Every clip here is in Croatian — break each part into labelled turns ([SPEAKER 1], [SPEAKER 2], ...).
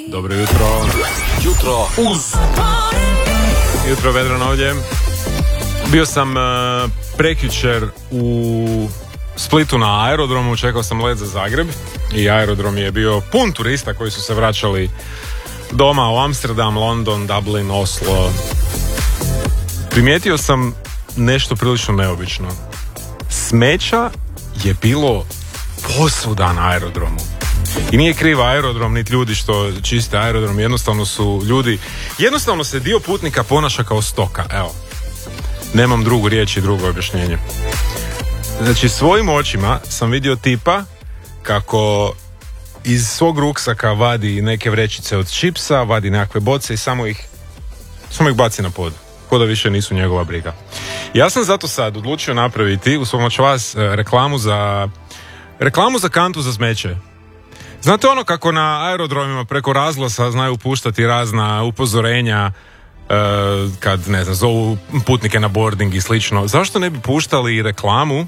[SPEAKER 1] Dobro jutro.
[SPEAKER 2] Jutro uz.
[SPEAKER 1] Jutro Vedran ovdje. Bio sam prekjučer u Splitu na aerodromu, čekao sam let za Zagreb i aerodrom je bio pun turista koji su se vraćali doma u Amsterdam, London, Dublin, Oslo. Primijetio sam nešto prilično neobično. Smeća je bilo posvuda na aerodromu. I nije kriv aerodrom, niti ljudi što čiste aerodrom, jednostavno se dio putnika ponaša kao stoka, evo. Nemam drugu riječ i drugo objašnjenje. Znači, svojim očima sam vidio tipa kako iz svog ruksaka vadi neke vrećice od čipsa, vadi nekakve boce i samo ih baci na pod. Ko da više nisu njegova briga. Ja sam zato sad odlučio napraviti uz pomoć vas reklamu za kantu za smeće. Znate ono kako na aerodromima preko razglasa znaju puštati razna upozorenja kad, ne znam, zovu putnike na boarding i slično. Zašto ne bi puštali reklamu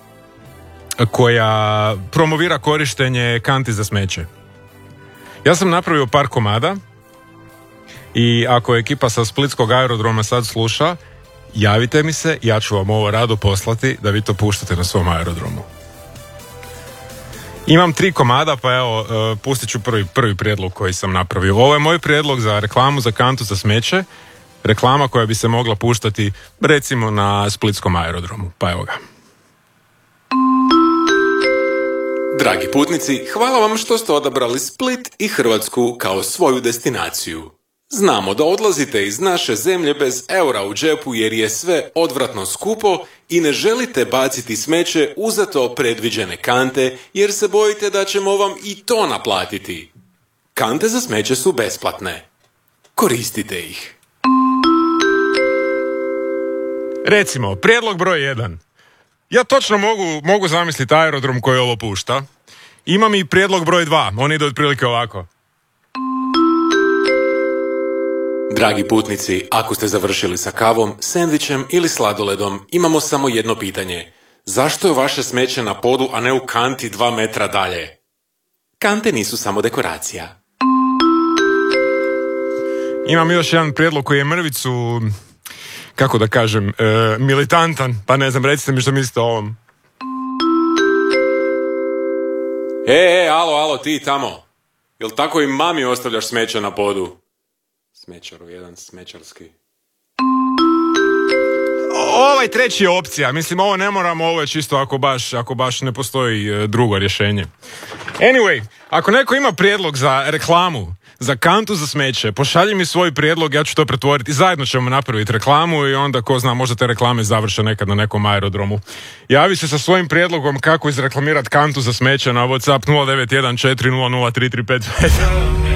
[SPEAKER 1] koja promovira korištenje kanti za smeće? Ja sam napravio par komada i ako ekipa sa splitskog aerodroma sad sluša, javite mi se, ja ću vam ovo rado poslati da vi to puštate na svom aerodromu. Imam 3 komada, pa evo, pustit ću prvi prijedlog koji sam napravio. Ovo je moj prijedlog za reklamu za kantu za smeće. Reklama koja bi se mogla puštati, recimo, na splitskom aerodromu. Pa evo ga.
[SPEAKER 2] Dragi putnici, hvala vam što ste odabrali Split i Hrvatsku kao svoju destinaciju. Znamo da odlazite iz naše zemlje bez eura u džepu jer je sve odvratno skupo i ne želite baciti smeće u za to predviđene kante jer se bojite da ćemo vam i to naplatiti. Kante za smeće su besplatne. Koristite ih.
[SPEAKER 1] Recimo, prijedlog broj 1. Ja točno mogu zamisliti aerodrom koji ovo pušta. Imam i prijedlog broj 2. On ide otprilike ovako.
[SPEAKER 2] Dragi putnici, ako ste završili sa kavom, sendvičem ili sladoledom, imamo samo jedno pitanje. Zašto je vaše smeće na podu, a ne u kanti 2 metra dalje? Kante nisu samo dekoracija.
[SPEAKER 1] Imam još jedan prijedlog koji je mrvicu, kako da kažem, militantan, pa ne znam, recite mi što mislite o ovom.
[SPEAKER 2] Alo, ti tamo. Jel tako i mami ostavljaš smeće na podu? Smećaru, jedan smećarski.
[SPEAKER 1] Ovaj treći je opcija. Mislim, ovo ne moramo, ovo je čisto ako baš ne postoji drugo rješenje. Anyway, ako neko ima prijedlog za reklamu, za kantu za smeće, pošalji mi svoj prijedlog, ja ću to pretvoriti. Zajedno ćemo napraviti reklamu i onda, ko zna, možda te reklame završe nekad na nekom aerodromu. Javi se sa svojim prijedlogom kako izreklamirati kantu za smeće na WhatsApp 0914003355.